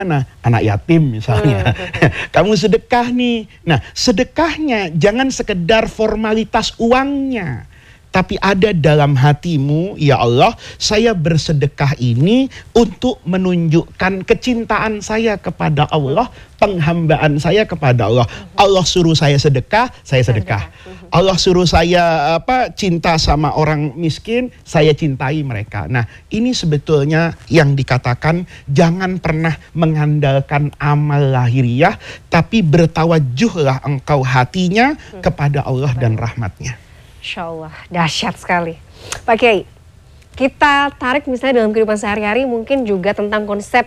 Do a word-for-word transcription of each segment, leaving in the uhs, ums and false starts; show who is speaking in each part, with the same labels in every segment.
Speaker 1: Nah, anak yatim misalnya, hmm. kamu sedekah nih. Nah, sedekahnya jangan sekedar formalitas uangnya, tapi ada dalam hatimu, ya Allah, saya bersedekah ini untuk menunjukkan kecintaan saya kepada Allah, penghambaan saya kepada Allah. Allah suruh saya sedekah, saya sedekah. Allah suruh saya apa cinta sama orang miskin, saya cintai mereka. Nah, ini sebetulnya yang dikatakan jangan pernah mengandalkan amal lahiriah, tapi bertawajuhlah engkau hatinya kepada Allah dan rahmatnya.
Speaker 2: Insya Allah, dahsyat sekali. Pak Kiai, kita tarik misalnya dalam kehidupan sehari-hari mungkin juga tentang konsep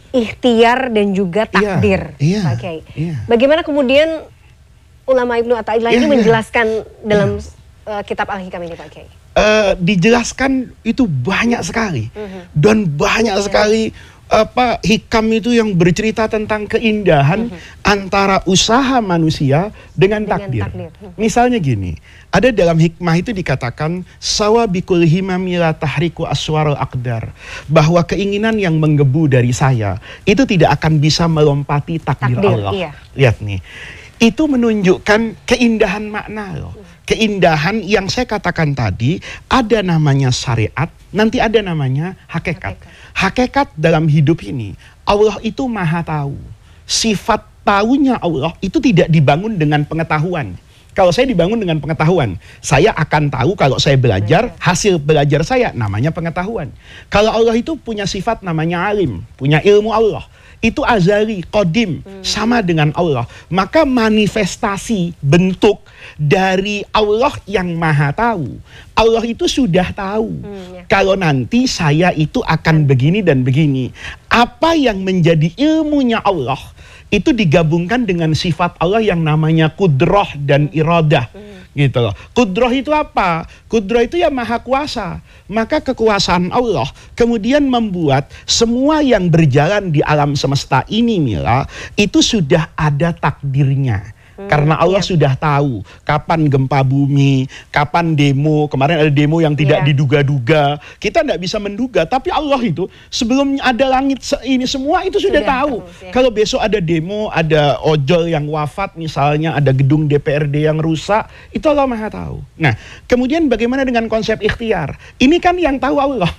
Speaker 2: ikhtiar dan juga takdir.
Speaker 1: Iya,
Speaker 2: Pak Kiai.
Speaker 1: Iya.
Speaker 2: Bagaimana kemudian ulama Ibnu Athaillah
Speaker 1: iya,
Speaker 2: ini
Speaker 1: iya.
Speaker 2: menjelaskan dalam
Speaker 1: iya.
Speaker 2: uh, kitab Al-Hikam ini, Pak Kiai?
Speaker 1: Uh, dijelaskan itu banyak sekali. Uh-huh. Dan banyak yeah. sekali apa hikam itu yang bercerita tentang keindahan uh-huh. antara usaha manusia dengan, dengan takdir. takdir. Uh-huh. Misalnya gini, ada dalam hikmah itu dikatakan sawabikul himami la tahriku aswarul aqdar, bahwa keinginan yang menggebu dari saya itu tidak akan bisa melompati takdir, takdir Allah. Iya. Lihat nih. Itu menunjukkan keindahan makna loh. Keindahan yang saya katakan tadi, ada namanya syariat, nanti ada namanya hakikat. Hakikat, hakikat dalam hidup ini, Allah itu maha tahu. Sifat tahunya Allah itu tidak dibangun dengan pengetahuan. Kalau saya dibangun dengan pengetahuan, saya akan tahu kalau saya belajar, hasil belajar saya namanya pengetahuan. Kalau Allah itu punya sifat namanya alim, punya ilmu Allah. Itu azali, qadim, hmm. sama dengan Allah. Maka manifestasi bentuk dari Allah yang maha tahu, Allah itu sudah tahu hmm, ya. Kalau nanti saya itu akan begini dan begini. Apa yang menjadi ilmunya Allah itu digabungkan dengan sifat Allah yang namanya kudrah dan iradah. Hmm. Gitu loh. Kudrah itu apa? Kudrah itu ya maha kuasa. Maka kekuasaan Allah kemudian membuat semua yang berjalan di alam semesta ini, Mila, itu sudah ada takdirnya. Hmm, Karena Allah iya. sudah tahu kapan gempa bumi, kapan demo. Kemarin ada demo yang tidak iya. diduga-duga. Kita tidak bisa menduga, tapi Allah itu sebelum ada langit ini semua itu sudah, sudah tahu. Terus, ya. Kalau besok ada demo, ada ojol yang wafat misalnya, ada gedung D P R D yang rusak, itu Allah maha tahu. Nah, kemudian bagaimana dengan konsep ikhtiar? Ini kan yang tahu Allah.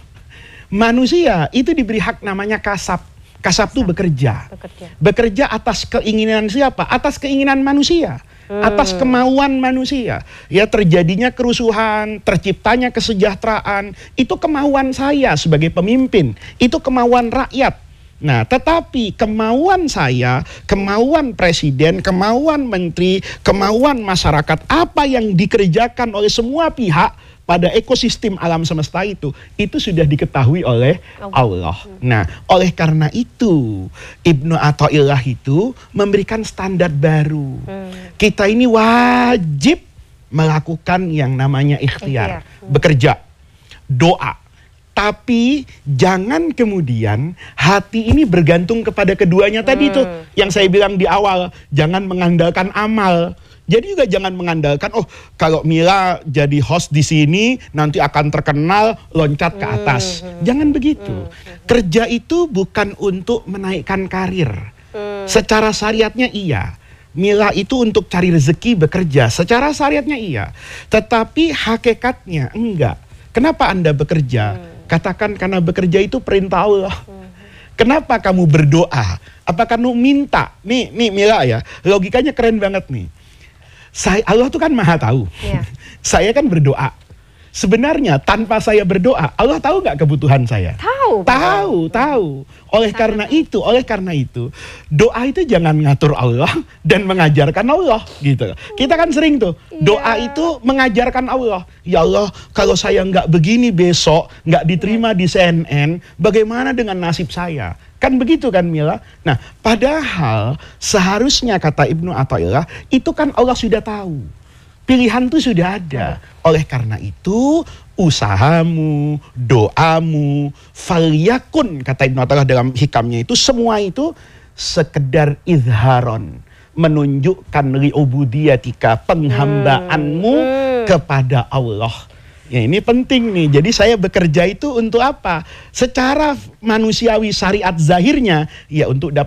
Speaker 1: Manusia itu diberi hak namanya kasab. Kasab itu bekerja. bekerja. Bekerja atas keinginan siapa? Atas keinginan manusia. Hmm. Atas kemauan manusia. Ya, terjadinya kerusuhan, terciptanya kesejahteraan. Itu kemauan saya sebagai pemimpin. Itu kemauan rakyat. Nah, tetapi kemauan saya, kemauan presiden, kemauan menteri, kemauan masyarakat, apa yang dikerjakan oleh semua pihak pada ekosistem alam semesta itu, itu sudah diketahui oleh Allah. Nah, oleh karena itu, Ibnu Athaillah itu memberikan standar baru. Hmm. Kita ini wajib melakukan yang namanya ikhtiar. Hmm. Bekerja, doa. Tapi jangan kemudian hati ini bergantung kepada keduanya hmm. tadi tuh. Yang saya bilang di awal, jangan mengandalkan amal. Jadi juga jangan mengandalkan, oh kalau Mila jadi host di sini nanti akan terkenal loncat ke atas. Hmm. Jangan begitu. Hmm. Kerja itu bukan untuk menaikkan karir. Hmm. Secara syariatnya iya. Mila itu untuk cari rezeki bekerja. Secara syariatnya iya. Tetapi hakikatnya enggak. Kenapa Anda bekerja? Hmm. Katakan karena bekerja itu perintah Allah. Hmm. Kenapa kamu berdoa? Apa kamu minta? Nih, nih Mila ya, logikanya keren banget nih. Saya, Allah tuh kan maha tahu. Yeah. Saya kan berdoa. Sebenarnya tanpa saya berdoa, Allah tahu nggak kebutuhan saya? Tahu. Tahu, tahu. Oleh Sangat karena tahu. itu, oleh karena itu, doa itu jangan ngatur Allah dan mengajarkan Allah, gitu. Kita kan sering tuh, doa yeah. itu mengajarkan Allah. Ya Allah, kalau saya nggak begini besok, nggak diterima yeah. di C N N, bagaimana dengan nasib saya? Kan begitu kan Mila? Nah, padahal seharusnya kata Ibnu Athaillah, itu kan Allah sudah tahu. Pilihan itu sudah ada. Oleh karena itu, usahamu, doamu, falyakun, kata Ibnu Athaillah dalam hikamnya itu, semua itu sekedar izharon. Menunjukkan liubudiyatika, penghambaanmu hmm. kepada Allah. Ya, ini penting nih. Jadi saya bekerja itu untuk apa? Secara manusiawi syariat zahirnya, ya untuk dapat